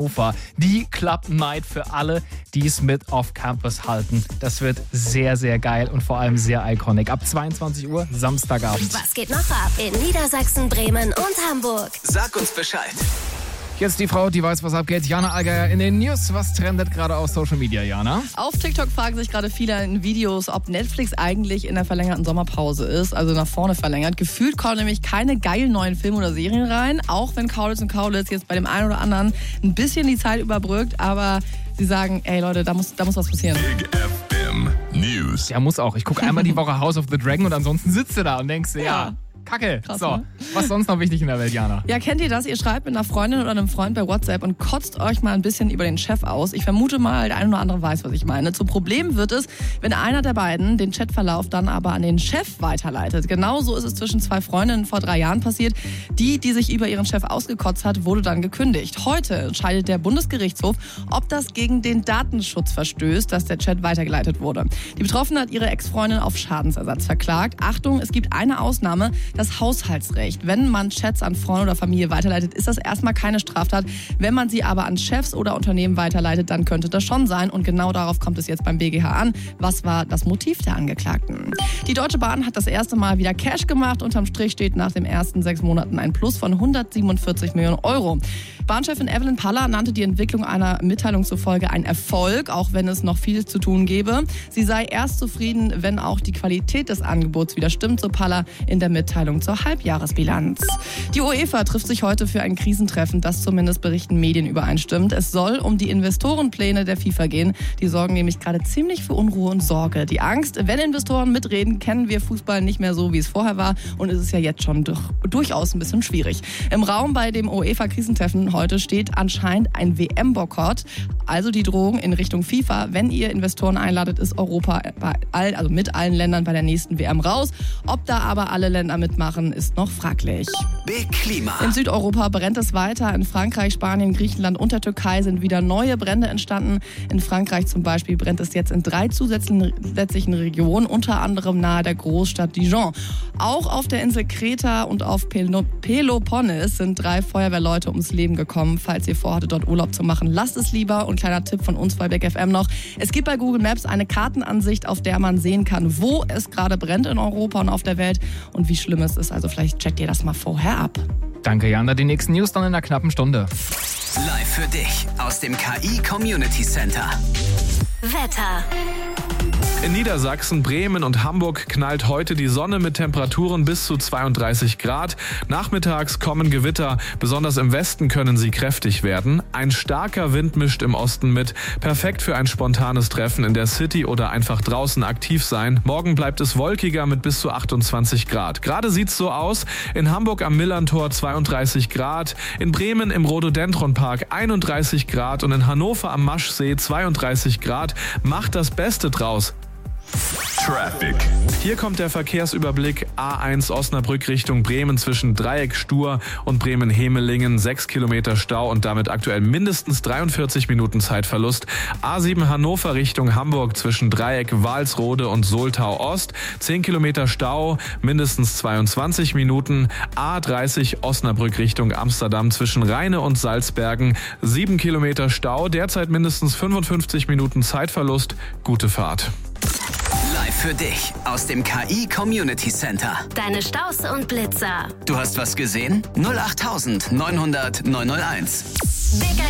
Die Club Night für alle, die es mit auf Campus halten. Das wird sehr, sehr geil und vor allem sehr iconic. Ab 22 Uhr, Samstagabend. Was geht noch ab in Niedersachsen, Bremen und Hamburg? Sag uns Bescheid. Jetzt die Frau, die weiß, was abgeht. Jana Allgeier in den News. Was trendet gerade auf Social Media, Jana? Auf TikTok fragen sich gerade viele in Videos, ob Netflix eigentlich in der verlängerten Sommerpause ist, also nach vorne verlängert. Gefühlt kommen nämlich keine geilen neuen Filme oder Serien rein, auch wenn Kaulitz und Kaulitz jetzt bei dem einen oder anderen ein bisschen die Zeit überbrückt, aber sie sagen, ey Leute, da muss was passieren. Big FM News. Ja, muss auch. Ich gucke einmal die Woche House of the Dragon und ansonsten sitzt du da und denkst, ja. Kacke. Krass, so, ne? was ist sonst noch wichtig in der Welt, Jana? Ja, kennt ihr das? Ihr schreibt mit einer Freundin oder einem Freund bei WhatsApp und kotzt euch mal ein bisschen über den Chef aus. Ich vermute mal, der eine oder andere weiß, was ich meine. Zum Problem wird es, wenn einer der beiden den Chatverlauf dann aber an den Chef weiterleitet. Genauso ist es zwischen zwei Freundinnen vor 3 Jahren passiert. Die sich über ihren Chef ausgekotzt hat, wurde dann gekündigt. Heute entscheidet der Bundesgerichtshof, ob das gegen den Datenschutz verstößt, dass der Chat weitergeleitet wurde. Die Betroffene hat ihre Ex-Freundin auf Schadensersatz verklagt. Achtung, es gibt eine Ausnahme. Das Haushaltsrecht. Wenn man Chats an Freunde oder Familie weiterleitet, ist das erstmal keine Straftat. Wenn man sie aber an Chefs oder Unternehmen weiterleitet, dann könnte das schon sein. Und genau darauf kommt es jetzt beim BGH an. Was war das Motiv der Angeklagten? Die Deutsche Bahn hat das erste Mal wieder Cash gemacht. Unterm Strich steht nach den ersten 6 Monaten ein Plus von 147 Millionen Euro. Bahnchefin Evelyn Paller nannte die Entwicklung einer Mitteilung zufolge ein Erfolg, auch wenn es noch viel zu tun gäbe. Sie sei erst zufrieden, wenn auch die Qualität des Angebots wieder stimmt, so Paller in der Mitteilung zur Halbjahresbilanz. Die UEFA trifft sich heute für ein Krisentreffen, das zumindest berichten Medien übereinstimmt. Es soll um die Investorenpläne der FIFA gehen. Die sorgen nämlich gerade ziemlich für Unruhe und Sorge. Die Angst, wenn Investoren mitreden, kennen wir Fußball nicht mehr so, wie es vorher war. Und es ist ja jetzt schon durchaus ein bisschen schwierig. Im Raum bei dem UEFA-Krisentreffen heute steht anscheinend ein WM-Boykott. Also die Drohung in Richtung FIFA. Wenn ihr Investoren einladet, ist Europa mit allen Ländern bei der nächsten WM raus. Ob da aber alle Länder mitmachen, ist noch fraglich. Big Klima. In Südeuropa brennt es weiter. In Frankreich, Spanien, Griechenland und der Türkei sind wieder neue Brände entstanden. In Frankreich zum Beispiel brennt es jetzt in 3 zusätzlichen Regionen, unter anderem nahe der Großstadt Dijon. Auch auf der Insel Kreta und auf Peloponnes sind 3 Feuerwehrleute ums Leben gekommen. Falls ihr vorhattet, dort Urlaub zu machen, lasst es lieber. Und kleiner Tipp von uns bei Big FM noch. Es gibt bei Google Maps eine Kartenansicht, auf der man sehen kann, wo es gerade brennt in Europa und auf der Welt und wie schlimm es ist. Also vielleicht checkt ihr das mal vorher ab. Danke, Jana. Die nächsten News dann in einer knappen Stunde. Live für dich aus dem KI Community Center. Wetter. In Niedersachsen, Bremen und Hamburg knallt heute die Sonne mit Temperaturen bis zu 32 Grad. Nachmittags kommen Gewitter, besonders im Westen können sie kräftig werden. Ein starker Wind mischt im Osten mit. Perfekt für ein spontanes Treffen in der City oder einfach draußen aktiv sein. Morgen bleibt es wolkiger mit bis zu 28 Grad. Gerade sieht's so aus. In Hamburg am Millerntor 32 Grad, in Bremen im Rhododendronpark 31 Grad und in Hannover am Maschsee 32 Grad. Macht das Beste draus. Traffic. Hier kommt der Verkehrsüberblick. A1 Osnabrück Richtung Bremen zwischen Dreieck Stur und Bremen-Hemelingen. 6 Kilometer Stau und damit aktuell mindestens 43 Minuten Zeitverlust. A7 Hannover Richtung Hamburg zwischen Dreieck Walsrode und Soltau Ost. 10 Kilometer Stau, mindestens 22 Minuten. A30 Osnabrück Richtung Amsterdam zwischen Rheine und Salzbergen. 7 Kilometer Stau, derzeit mindestens 55 Minuten Zeitverlust. Gute Fahrt. Live für dich aus dem KI Community Center. Deine Staus und Blitzer. Du hast was gesehen? 08900 901. Big